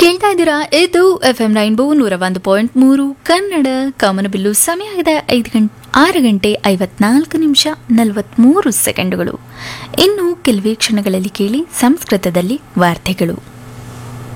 ಕೇಳ್ತಾ ಇದ್ದೀರಾ ಇದು FM ರೈನ್ಬೋ 101.3 ಕನ್ನಡ ಕಾಮನಬಿಲ್ಲು. ಸಮಯ ಆಗಿದೆ 6 ಗಂಟೆ 54 ನಿಮಿಷ 43 ಸೆಕೆಂಡುಗಳು. ಇನ್ನು ಕೆಲವೇ ಕ್ಷಣಗಳಲ್ಲಿ ಕೇಳಿ ಸಂಸ್ಕೃತದಲ್ಲಿ ವಾರ್ತೆಗಳು.